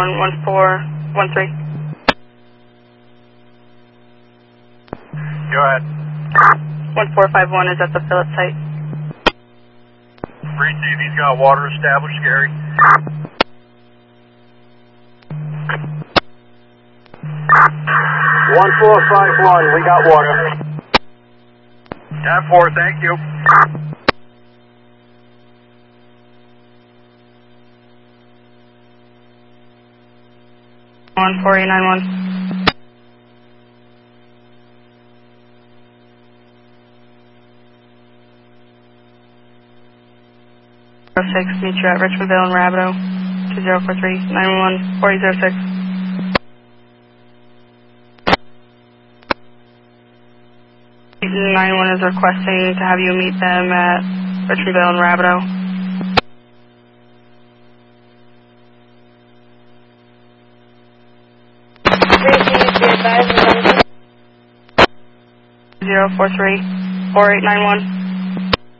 1413. Go ahead. 1451 is at the Phillips site. Free TV's got water established, Gary. 1451, we got water. 10-4, thank you. On 4891. 06, meet you at Richmondville and Rabideau. 2043 911 4006. Nine-one is requesting to have you meet them at Richmondville and Rabideau. 043 4891.